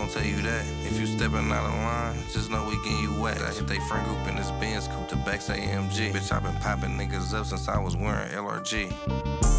tell you that. If you stepping out of line, just know we getting you wet. I hit they friend group in this Benz, coupe to backs AMG. Bitch, I been popping niggas up since I was wearing LRG.